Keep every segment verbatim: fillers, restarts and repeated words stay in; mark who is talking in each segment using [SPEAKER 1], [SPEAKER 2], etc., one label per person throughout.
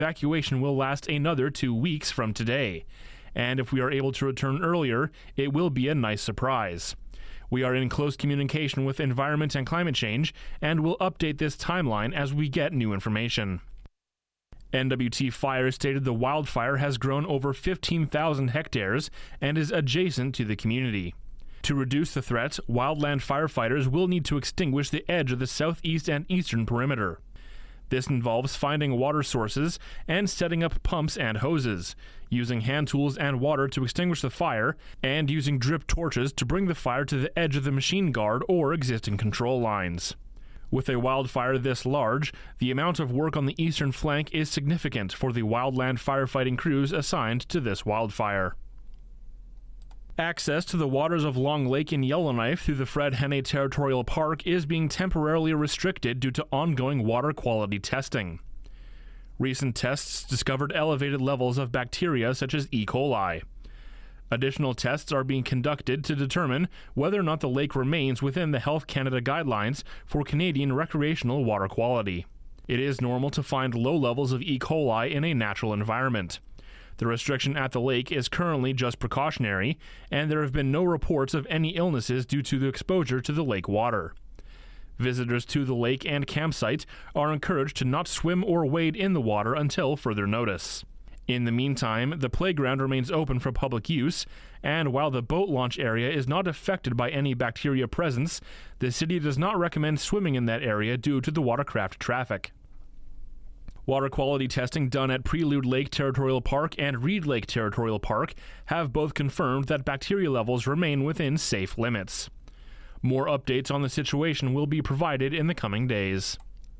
[SPEAKER 1] evacuation will last another two weeks from today. And if we are able to return earlier, it will be a nice surprise. We are in close communication with Environment and Climate Change and will update this timeline as we get new information. N W T Fire stated the wildfire has grown over fifteen thousand hectares and is adjacent to the community. To reduce the threat, wildland firefighters will need to extinguish the edge of the southeast and eastern perimeter. This involves finding water sources and setting up pumps and hoses, using hand tools and water to extinguish the fire, and using drip torches to bring the fire to the edge of the machine guard or existing control lines. With a wildfire this large, the amount of work on the eastern flank is significant for the wildland firefighting crews assigned to this wildfire. Access to the waters of Long Lake in Yellowknife through the Fred Henne Territorial Park is being temporarily restricted due to ongoing water quality testing. Recent tests discovered elevated levels of bacteria such as E. coli. Additional tests are being conducted to determine whether or not the lake remains within the Health Canada guidelines for Canadian recreational water quality. It is normal to find low levels of E. coli in a natural environment. The restriction at the lake is currently just precautionary, and there have been no reports of any illnesses due to the exposure to the lake water. Visitors to the lake and campsite are encouraged to not swim or wade in the water until further notice. In the meantime, the playground remains open for public use, and while the boat launch area is not affected by any bacteria presence, the city does not recommend swimming in that area due to the watercraft traffic. Water quality testing done at Prelude Lake Territorial Park and Reed Lake Territorial Park have both confirmed that bacteria levels remain within safe limits. More updates on the situation will be provided in the coming days.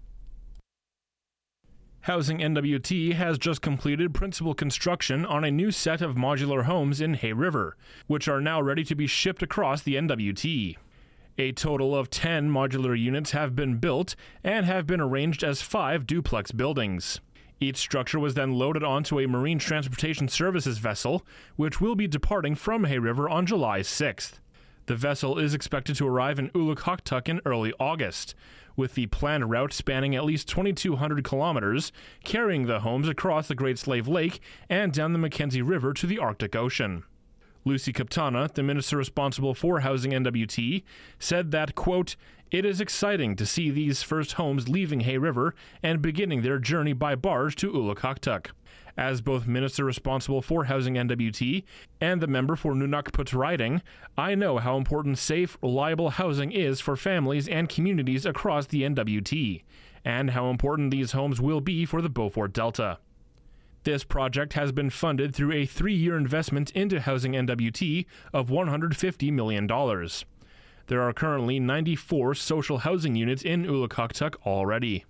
[SPEAKER 1] Housing N W T has just completed principal construction on a new set of modular homes in Hay River, which are now ready to be shipped across the N W T. A total of ten modular units have been built and have been arranged as five duplex buildings. Each structure was then loaded onto a Marine Transportation Services vessel, which will be departing from Hay River on July sixth. The vessel is expected to arrive in Ulukaktuk in early August, with the planned route spanning at least twenty-two hundred kilometers, carrying the homes across the Great Slave Lake and down the Mackenzie River to the Arctic Ocean. Lucy Kaptana, the minister responsible for Housing N W T, said that, quote, "It is exciting to see these first homes leaving Hay River and beginning their journey by barge to Ulukaktuk. As both minister responsible for Housing N W T and the member for Nunakput Riding, I know how important safe, reliable housing is for families and communities across the N W T, and how important these homes will be for the Beaufort Delta. This project has been funded through a three-year investment into Housing N W T of one hundred fifty million dollars. There are currently ninety-four social housing units in Ulukaktuk already.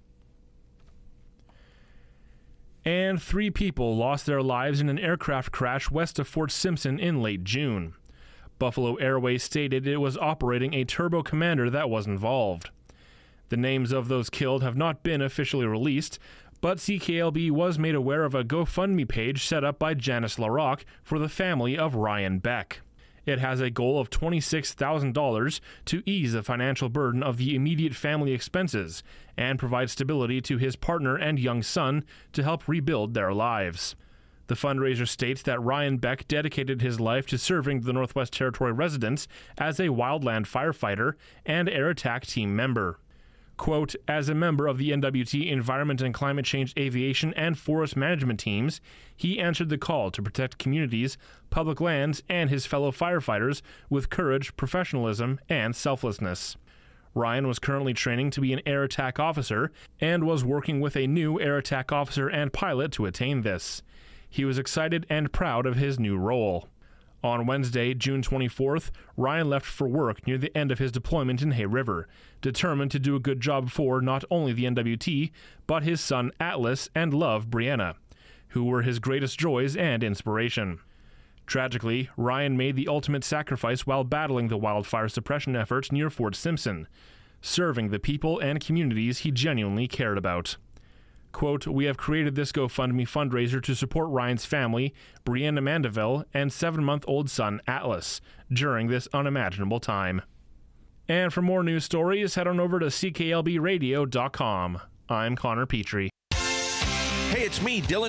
[SPEAKER 1] And three people lost their lives in an aircraft crash west of Fort Simpson in late June. Buffalo Airways stated it was operating a Turbo Commander that was involved. The names of those killed have not been officially released, but C K L B was made aware of a GoFundMe page set up by Janice LaRocque for the family of Ryan Beck. It has a goal of twenty-six thousand dollars to ease the financial burden of the immediate family expenses and provide stability to his partner and young son to help rebuild their lives. The fundraiser states that Ryan Beck dedicated his life to serving the Northwest Territory residents as a wildland firefighter and air attack team member. Quote, "As a member of the N W T Environment and Climate Change Aviation and Forest Management teams, he answered the call to protect communities, public lands, and his fellow firefighters with courage, professionalism, and selflessness." Ryan was currently training to be an air attack officer and was working with a new air attack officer and pilot to attain this. He was excited and proud of his new role. On Wednesday, June twenty-fourth, Ryan left for work near the end of his deployment in Hay River, determined to do a good job for not only the N W T, but his son Atlas and love Brianna, who were his greatest joys and inspiration. Tragically, Ryan made the ultimate sacrifice while battling the wildfire suppression efforts near Fort Simpson, serving the people and communities he genuinely cared about. Quote, "We have created this GoFundMe fundraiser to support Ryan's family, Brianna Mandeville, and seven-month-old son Atlas, during this unimaginable time." And for more news stories, head on over to C K L B radio dot com. I'm Connor Petrie.
[SPEAKER 2] Hey, it's me, Dylan